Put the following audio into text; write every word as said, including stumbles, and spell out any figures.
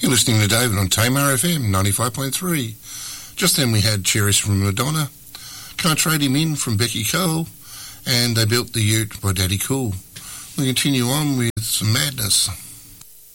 You're listening to David on Tamar F M ninety-five point three. Just then we had Cherish from Madonna, Can't Trade Him In from Becky Cole, and They Built the Ute by Daddy Cool. We continue on with some madness.